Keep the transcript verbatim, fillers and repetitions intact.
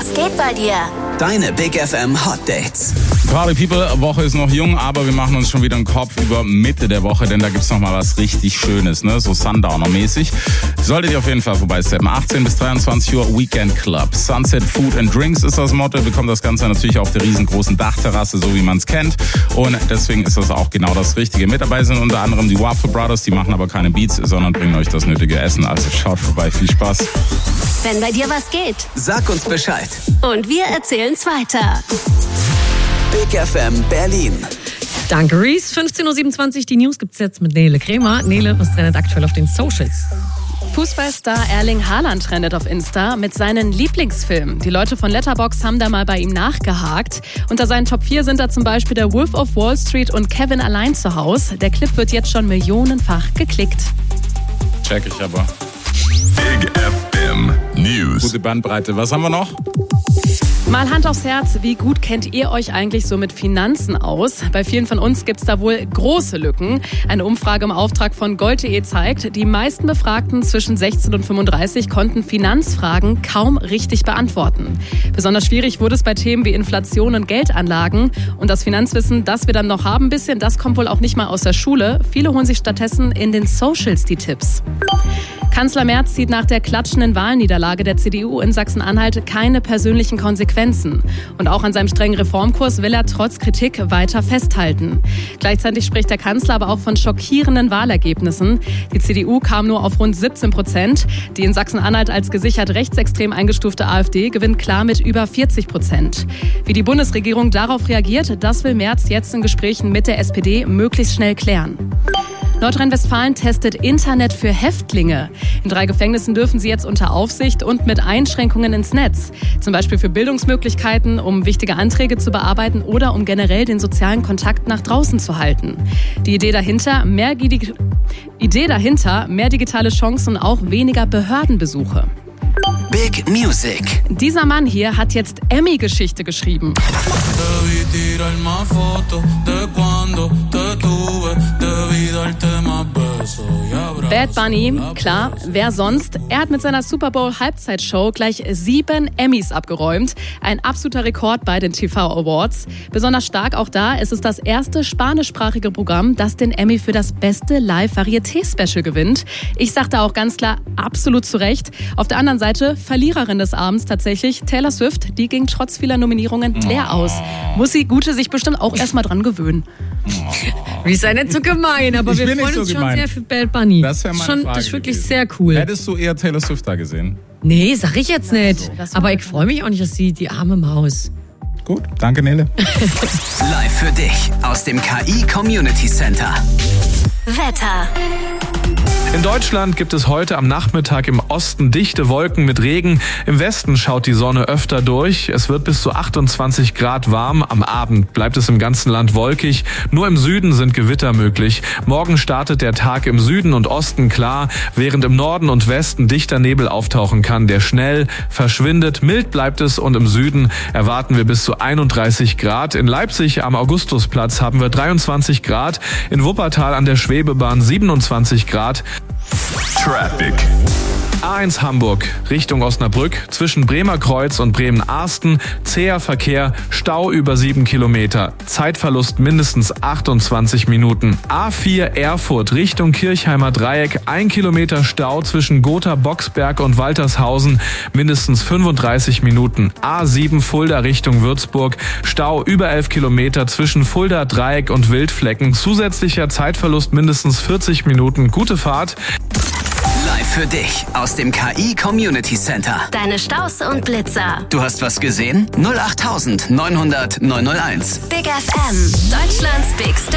Was geht bei dir? Deine Big F M Hot Dates. Party People, Woche ist noch jung, aber wir machen uns schon wieder einen Kopf über Mitte der Woche, denn da gibt's noch mal was richtig Schönes, ne? So Sundowner-mäßig. Solltet ihr auf jeden Fall vorbeisteppen. achtzehn bis zweiundzwanzig Uhr Weekend Club. Sunset Food and Drinks ist das Motto. Bekommt das Ganze natürlich auf der riesengroßen Dachterrasse, so wie man es kennt. Und deswegen ist das auch genau das Richtige. Mit dabei sind unter anderem die Waffle Brothers. Die machen aber keine Beats, sondern bringen euch das nötige Essen. Also schaut vorbei. Viel Spaß. Wenn bei dir was geht. Sag uns Bescheid. Und wir erzählen's weiter. Big F M Berlin. Danke, Reese. fünfzehn Uhr siebenundzwanzig, die News gibt's jetzt mit Nele Kremer. Nele, was trendet aktuell auf den Socials? Fußballstar Erling Haaland trendet auf Insta mit seinen Lieblingsfilmen. Die Leute von Letterboxd haben da mal bei ihm nachgehakt. Unter seinen Top vier sind da zum Beispiel der Wolf of Wall Street und Kevin allein zu Hause. Der Clip wird jetzt schon millionenfach geklickt. Check ich aber. Big F M News. Gute Bandbreite. Was haben wir noch? Mal Hand aufs Herz, wie gut kennt ihr euch eigentlich so mit Finanzen aus? Bei vielen von uns gibt's da wohl große Lücken. Eine Umfrage im Auftrag von Gold punkt de zeigt, die meisten Befragten zwischen sechzehn und fünfunddreißig konnten Finanzfragen kaum richtig beantworten. Besonders schwierig wurde es bei Themen wie Inflation und Geldanlagen. Und das Finanzwissen, das wir dann noch haben, ein bisschen, das kommt wohl auch nicht mal aus der Schule. Viele holen sich stattdessen in den Socials die Tipps. Kanzler Merz zieht nach der klatschenden Wahlniederlage der C D U in Sachsen-Anhalt keine persönlichen Konsequenzen. Und auch an seinem strengen Reformkurs will er trotz Kritik weiter festhalten. Gleichzeitig spricht der Kanzler aber auch von schockierenden Wahlergebnissen. Die C D U kam nur auf rund siebzehn Prozent. Die in Sachsen-Anhalt als gesichert rechtsextrem eingestufte AfD gewinnt klar mit über vierzig Prozent. Wie die Bundesregierung darauf reagiert, das will Merz jetzt in Gesprächen mit der S P D möglichst schnell klären. Nordrhein-Westfalen testet Internet für Häftlinge. In drei Gefängnissen dürfen sie jetzt unter Aufsicht und mit Einschränkungen ins Netz. Zum Beispiel für Bildungsmöglichkeiten, um wichtige Anträge zu bearbeiten oder um generell den sozialen Kontakt nach draußen zu halten. Die Idee dahinter, mehr, Gidi- Idee dahinter, mehr digitale Chancen und auch weniger Behördenbesuche. Big Music. Dieser Mann hier hat jetzt Emmy-Geschichte geschrieben. Bad Bunny, klar, wer sonst? Er hat mit seiner Super Bowl Halbzeitshow gleich sieben Emmys abgeräumt. Ein absoluter Rekord bei den T V Awards. Besonders stark auch da, es ist das erste spanischsprachige Programm, das den Emmy für das beste Live-Varieté-Special gewinnt. Ich sagte auch ganz klar, absolut zu Recht. Auf der anderen Seite, Verliererin des Abends tatsächlich, Taylor Swift, die ging trotz vieler Nominierungen leer aus. Muss sie Gute sich bestimmt auch erstmal dran gewöhnen. Wie ist ja nicht so gemein, aber Ich wir bin freuen nicht uns so schon gemein. sehr für Bad Bunny. Das wäre meine schon, Frage Das ist wirklich gewesen. sehr cool. Hättest du eher Taylor Swift da gesehen? Nee, sag ich jetzt nicht. Das Aber ich freue mich auch nicht, dass sie die arme Maus. Gut, danke Nele. Live für dich aus dem K I Community Center. Wetter. In Deutschland gibt es heute am Nachmittag im Osten dichte Wolken mit Regen. Im Westen schaut die Sonne öfter durch. Es wird bis zu achtundzwanzig Grad warm. Am Abend bleibt es im ganzen Land wolkig. Nur im Süden sind Gewitter möglich. Morgen startet der Tag im Süden und Osten klar, während im Norden und Westen dichter Nebel auftauchen kann, der schnell verschwindet. Mild bleibt es und im Süden erwarten wir bis zu einunddreißig Grad. In Leipzig am Augustusplatz haben wir dreiundzwanzig Grad. In Wuppertal an der Schwebebahn siebenundzwanzig Grad. Traffic. A eins Hamburg Richtung Osnabrück zwischen Bremer Kreuz und Bremen-Arsten. Zäher Verkehr, Stau über sieben Kilometer. Zeitverlust mindestens achtundzwanzig Minuten. A vier Erfurt Richtung Kirchheimer Dreieck. Ein Kilometer Stau zwischen Gotha, Boxberg und Waltershausen. Mindestens fünfunddreißig Minuten. A sieben Fulda Richtung Würzburg. Stau über elf Kilometer zwischen Fulda, Dreieck und Wildflecken. Zusätzlicher Zeitverlust mindestens vierzig Minuten. Gute Fahrt. Live für dich aus dem K I Community Center. Deine Staus und Blitzer. Du hast was gesehen? null acht neunhundert neunhundert neunhunderteins. Big F M. Deutschlands Big Star.